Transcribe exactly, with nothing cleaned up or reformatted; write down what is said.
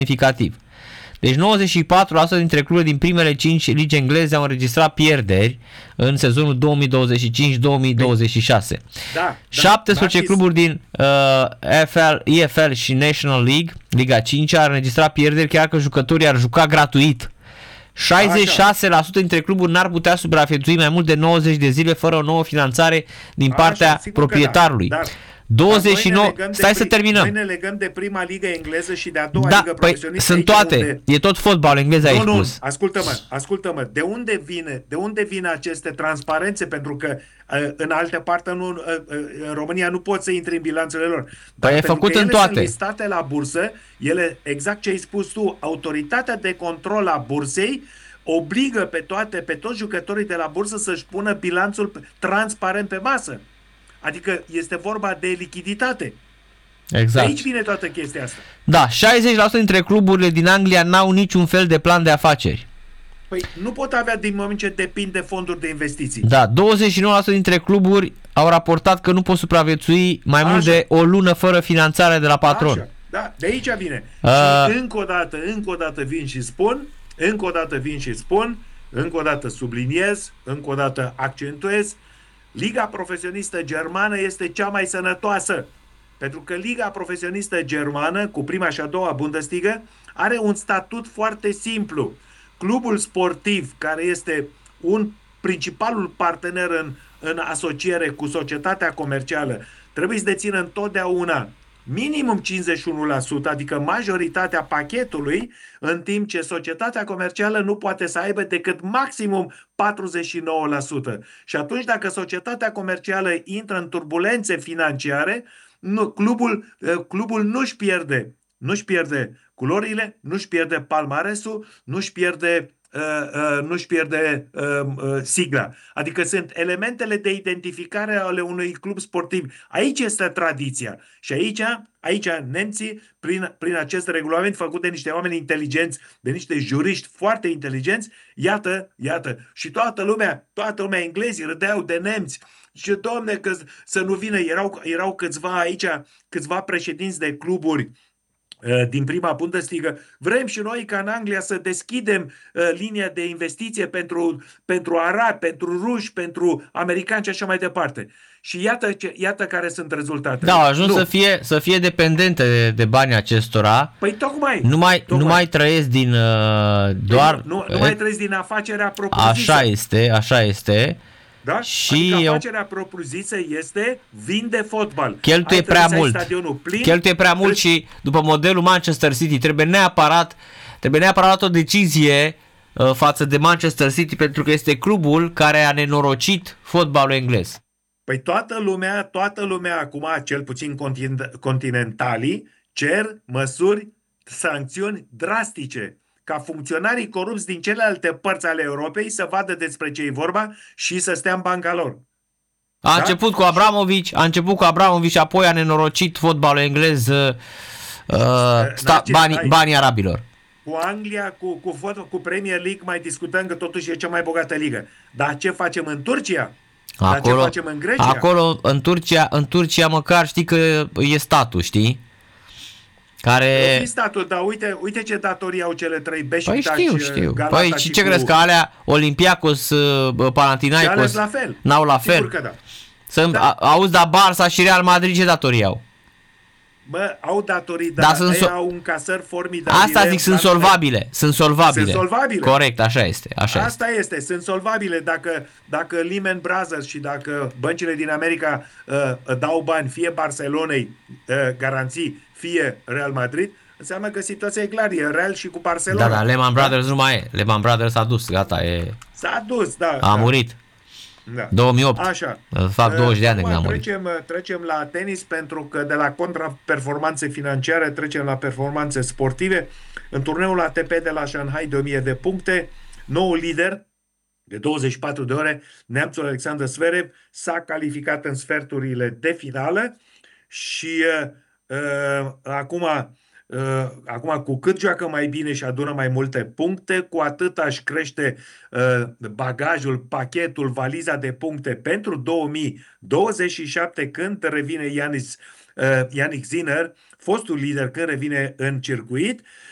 semnificativ. Deci nouăzeci și patru la sută dintre cluburi din primele cinci ligi engleze au înregistrat pierderi în sezonul două mii douăzeci și cinci două mii douăzeci și șase. Da, șaptesprezece da, cluburi din uh, F L, E F L și National League, Liga cinci, au înregistrat pierderi chiar că jucătorii ar juca gratuit. șaizeci și șase la sută dintre cluburi n-ar putea supraviețui mai mult de nouăzeci de zile fără o nouă finanțare din partea Așa, proprietarului. Da, dar, douăzeci și nouă, stai să prim, terminăm. Noi ne legăm de prima ligă engleză și de a doua da, ligă păi, profesionistă. sunt toate, unde... e tot fotbal englez aici nu, nu, pus. ascultă-mă, ascultă-mă, de unde vine, de unde vine aceste transparențe? Pentru că în alte parte nu, în România nu poți să intri în bilanțele lor. Păi e făcut în toate. Sunt listate la bursă, ele, exact ce ai spus tu, autoritatea de control a bursei obligă pe toate, pe toți jucătorii de la bursă să-și pună bilanțul transparent pe masă. Adică este vorba de lichiditate. Exact. De aici vine toată chestia asta. Da, șaizeci la sută dintre cluburile din Anglia n-au niciun fel de plan de afaceri. Păi nu pot avea din moment ce depind de fonduri de investiții. Da, douăzeci și nouă la sută dintre cluburi au raportat că nu pot supraviețui mai Așa. mult de o lună fără finanțare de la patron. Așa. Da, de aici vine. Uh... Și încă o dată, încă o dată vin și spun, încă o dată vin și spun, încă o dată subliniez, încă o dată accentuez, Liga profesionistă germană este cea mai sănătoasă. Pentru că Liga profesionistă germană, cu prima și a doua Bundesliga, are un statut foarte simplu. Clubul sportiv, care este un principalul partener în, în asociere cu societatea comercială, trebuie să dețină întotdeauna minimum cincizeci și unu la sută, adică majoritatea pachetului, în timp ce societatea comercială nu poate să aibă decât maximum patruzeci și nouă la sută. Și atunci, dacă societatea comercială intră în turbulențe financiare, nu, clubul, clubul nu-și pierde, nu-și pierde culorile, nu-și pierde palmaresul, nu-și pierde, uh, uh, nu-și pierde uh, uh, sigla. Adică sunt elementele de identificare ale unui club sportiv. Aici este tradiția. Și aici, aici nemții, prin, prin acest regulament făcut de niște oameni inteligenți, de niște juriști foarte inteligenți, iată, iată. Și toată lumea, toată lumea englezii râdeau de nemți. Și, domne, că să nu vină, erau, erau câțiva aici, câțiva președinți de cluburi uh, din prima Bundesliga. Vrem și noi ca în Anglia să deschidem uh, linia de investiție pentru, pentru arabi, pentru ruși, pentru americani și așa mai departe. Și iată, ce, iată care sunt rezultatele. Da, au ajuns să fie, să fie dependente de, de banii acestora. Păi tocmai. Nu mai, tocmai. Nu mai trăiesc din uh, doar... Păi nu, nu, nu mai trăiesc din afacerea propriu-zisă. Așa este, așa este. Da? Și adică eu... afacerea propriu-zisă este vinde fotbal. Cheltuie Ai prea mult. Plin, Cheltuie prea mult și după modelul Manchester City trebuie neapărat trebuie neapărat luat o decizie uh, față de Manchester City, pentru că este clubul care a nenorocit fotbalul englez. Păi toată lumea, toată lumea acum, cel puțin continentalii, cer măsuri, sancțiuni drastice, ca funcționarii corupți din celelalte părți ale Europei să vadă despre ce e vorba și să stea în banca lor. A da? început cu Abramovici, a început cu Abramovici, apoi a nenorocit fotbalul englez uh, sta, banii, banii arabilor. Cu Anglia, cu, cu, cu Premier League mai discutăm că totuși e cea mai bogată ligă. Dar ce facem în Turcia? Dar ce facem în Grecia? Acolo, în Turcia, în Turcia măcar știi că e statul, știi? Care... Nu statul, dar uite, uite ce datorii au cele trei, Beşiktaş, păi știu, știu. Galata Păi și ce cu... crezi că alea, Olympiacos, Panathinaikos, la fel. n-au la fel? Sigur că da. Să da. Auzi, da, Barça și Real Madrid ce datorii au? Bă, au datorii, dar da, so- au încasări formidabile. Asta zic, sunt solvabile. Sunt solvabile. Sunt solvabile. Corect, așa este. Așa Asta este. este, sunt solvabile. Dacă, dacă Lehman Brothers și dacă băncile din America uh, dau bani fie Barcelonei uh, garanții, fie Real Madrid, înseamnă că situația e clară, e Real și cu Barcelona. Da, da, Lehman Brothers da? nu mai e. Lehman Brothers s-a dus, gata, e... S-a dus, da. A da. murit. Da. două mii opt. Așa. Fac douăzeci de ani de când am murit. Trecem, trecem la tenis, pentru că de la contraperformanțe financiare trecem la performanțe sportive. În turneul A T P de la Shanghai de o mie de puncte, noul lider de douăzeci și patru de ore, neamțul Alexander Zverev, s-a calificat în sferturile de finală și uh, uh, acum Uh, acum, cu cât joacă mai bine și adună mai multe puncte, cu atât își crește uh, bagajul, pachetul, valiza de puncte pentru două mii douăzeci și șapte, când revine Yanis, uh, Jannik Sinner, fostul lider, când revine în circuit.